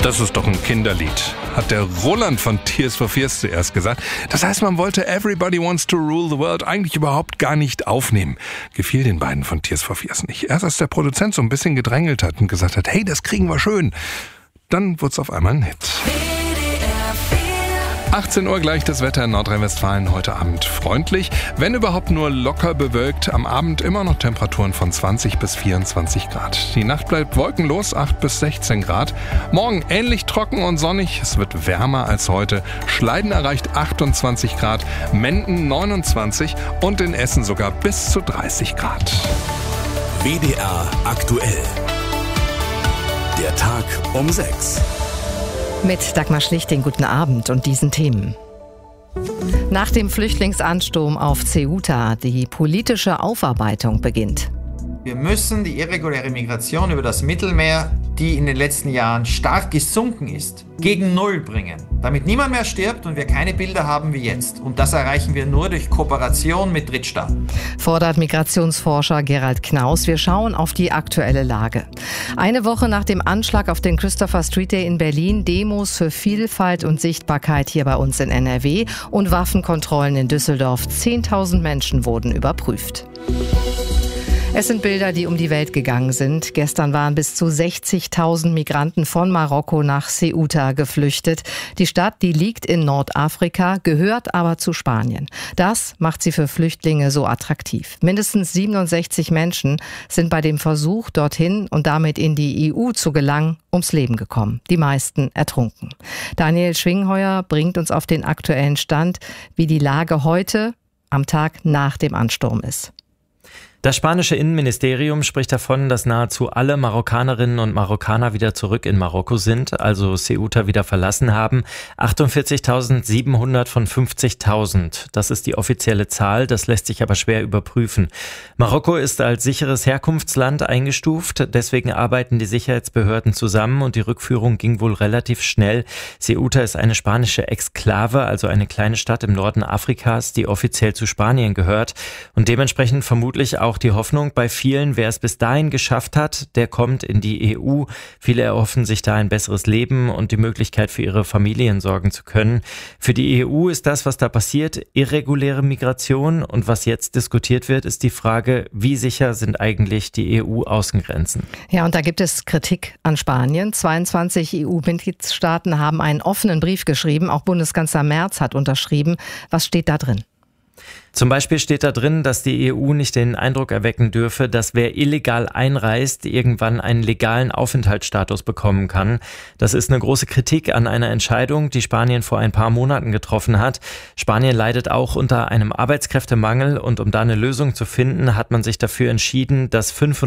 Das ist doch ein Kinderlied, hat der Roland von Tears for Fears zuerst gesagt. Das heißt, man wollte Everybody Wants to Rule the World eigentlich überhaupt gar nicht aufnehmen. Gefiel den beiden von Tears for Fears nicht. Erst als der Produzent so ein bisschen gedrängelt hat und gesagt hat, hey, das kriegen wir schön. Dann wurde es auf einmal ein Hit. 18 Uhr gleich das Wetter in Nordrhein-Westfalen heute Abend freundlich, wenn überhaupt nur locker bewölkt. Am Abend immer noch Temperaturen von 20 bis 24 Grad. Die Nacht bleibt wolkenlos, 8 bis 16 Grad. Morgen ähnlich trocken und sonnig, es wird wärmer als heute. Schleiden erreicht 28 Grad, Menden 29 und in Essen sogar bis zu 30 Grad. WDR aktuell. Der Tag um 6. Mit Dagmar Schlichting, guten Abend und diesen Themen. Nach dem Flüchtlingsansturm auf Ceuta, die politische Aufarbeitung beginnt. Wir müssen die irreguläre Migration über das Mittelmeer, die in den letzten Jahren stark gesunken ist, gegen Null bringen, damit niemand mehr stirbt und wir keine Bilder haben wie jetzt. Und das erreichen wir nur durch Kooperation mit Drittstaaten. Fordert Migrationsforscher Gerald Knaus. Wir schauen auf die aktuelle Lage. Eine Woche nach dem Anschlag auf den Christopher Street Day in Berlin, Demos für Vielfalt und Sichtbarkeit hier bei uns in NRW und Waffenkontrollen in Düsseldorf. 10.000 Menschen wurden überprüft. Es sind Bilder, die um die Welt gegangen sind. Gestern waren bis zu 60.000 Migranten von Marokko nach Ceuta geflüchtet. Die Stadt, die liegt in Nordafrika, gehört aber zu Spanien. Das macht sie für Flüchtlinge so attraktiv. Mindestens 67 Menschen sind bei dem Versuch, dorthin und damit in die EU zu gelangen, ums Leben gekommen. Die meisten ertrunken. Daniel Schwingheuer bringt uns auf den aktuellen Stand, wie die Lage heute, am Tag nach dem Ansturm ist. Das spanische Innenministerium spricht davon, dass nahezu alle Marokkanerinnen und Marokkaner wieder zurück in Marokko sind, also Ceuta wieder verlassen haben. 48.700 von 50.000. Das ist die offizielle Zahl, das lässt sich aber schwer überprüfen. Marokko ist als sicheres Herkunftsland eingestuft, deswegen arbeiten die Sicherheitsbehörden zusammen und die Rückführung ging wohl relativ schnell. Ceuta ist eine spanische Exklave, also eine kleine Stadt im Norden Afrikas, die offiziell zu Spanien gehört und dementsprechend vermutlich auch die Hoffnung bei vielen, wer es bis dahin geschafft hat, der kommt in die EU. Viele erhoffen sich da ein besseres Leben und die Möglichkeit für ihre Familien sorgen zu können. Für die EU ist das, was da passiert, irreguläre Migration und was jetzt diskutiert wird, ist die Frage, wie sicher sind eigentlich die EU-Außengrenzen? Ja, und da gibt es Kritik an Spanien. 22 EU-Mitgliedstaaten haben einen offenen Brief geschrieben, auch Bundeskanzler Merz hat unterschrieben. Was steht da drin? Zum Beispiel steht da drin, dass die EU nicht den Eindruck erwecken dürfe, dass wer illegal einreist, irgendwann einen legalen Aufenthaltsstatus bekommen kann. Das ist eine große Kritik an einer Entscheidung, die Spanien vor ein paar Monaten getroffen hat. Spanien leidet auch unter einem Arbeitskräftemangel und um da eine Lösung zu finden, hat man sich dafür entschieden, dass